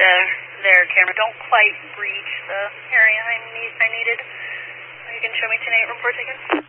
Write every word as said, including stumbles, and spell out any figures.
uh, their camera don't quite reach the area I need. I needed. You can show me ten eight report taken.